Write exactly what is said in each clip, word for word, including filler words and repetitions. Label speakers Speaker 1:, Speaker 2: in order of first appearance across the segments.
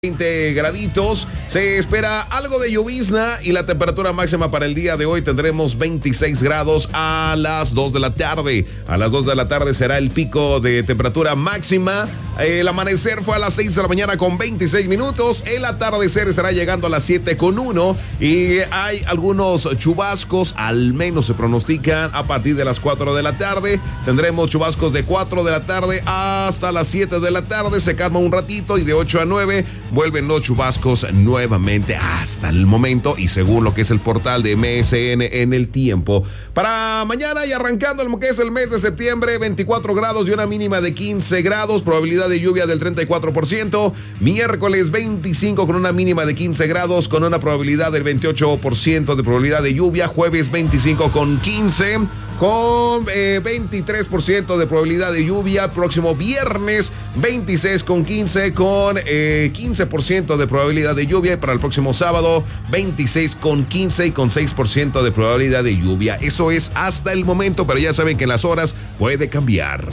Speaker 1: veinte graditos, se espera algo de llovizna y la temperatura máxima para el día de hoy tendremos veintiséis grados a las dos de la tarde. A las dos de la tarde será el pico de temperatura máxima. El amanecer fue a las seis de la mañana con veintiséis minutos. El atardecer estará llegando a las siete con uno y hay algunos chubascos, al menos se pronostican a partir de las cuatro de la tarde. Tendremos chubascos de cuatro de la tarde hasta las siete de la tarde. Se calma un ratito y de ocho a nueve vuelven los chubascos nuevamente hasta el momento y según lo que es el portal de M S N en el tiempo. Para mañana y arrancando lo que es el mes de septiembre, veinticuatro grados y una mínima de quince grados, probabilidad de lluvia del treinta y cuatro por ciento. Miércoles veinticinco con una mínima de quince grados, con una probabilidad del veintiocho por ciento de probabilidad de lluvia. Jueves veinticinco con quince, con eh, veintitrés por ciento de probabilidad de lluvia. Próximo viernes veintiséis con quince, con eh, quince por ciento de probabilidad de lluvia. Y para el próximo sábado veintiséis con quince y con seis por ciento de probabilidad de lluvia. Eso es hasta el momento, pero ya saben que en las horas puede cambiar.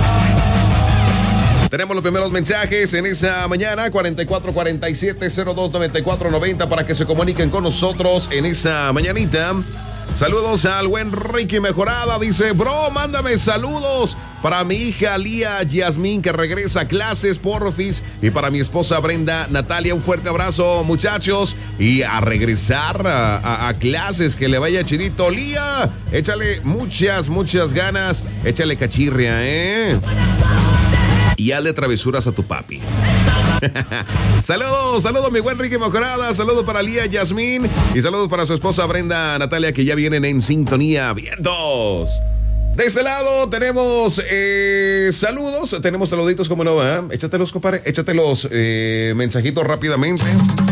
Speaker 1: Tenemos los primeros mensajes en esa mañana, cuarenta y cuatro cuarenta y siete cero dos noventa y cuatro noventa, para que se comuniquen con nosotros en esa mañanita. Saludos al buen Ricky Mejorada, dice: bro, mándame saludos para mi hija Lía Yasmín, que regresa a clases, porfis, y para mi esposa Brenda Natalia. Un fuerte abrazo, muchachos, y a regresar a, a, a clases, que le vaya chidito. Lía, échale muchas, muchas ganas, échale cachirria, ¿eh? Y hazle travesuras a tu papi. Saludos, saludos mi buen Ricky Mejorada, saludos para Lía Yasmín y saludos para su esposa Brenda Natalia, que ya vienen en sintonía. ¡Vientos! De este lado tenemos eh, saludos, tenemos saluditos, como no, ¿eh? Échatelos, compadre, échatelos eh, mensajitos rápidamente.